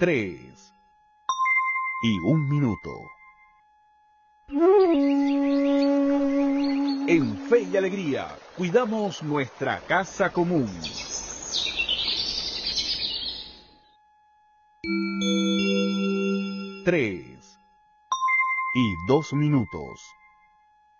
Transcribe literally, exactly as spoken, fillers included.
tres y un minuto. En Fe y Alegría, cuidamos nuestra casa común. Tres y dos minutos.